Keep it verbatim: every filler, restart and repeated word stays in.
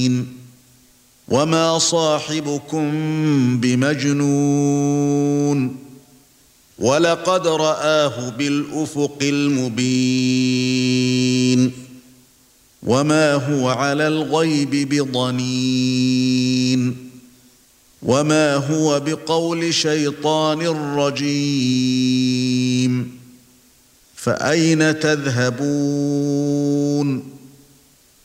وما صاحبكم بمجنون ولقد رآه بالأفق المبين وما هو على الغيب بضنين وما هو بقول شيطان رجيم فأين تذهبون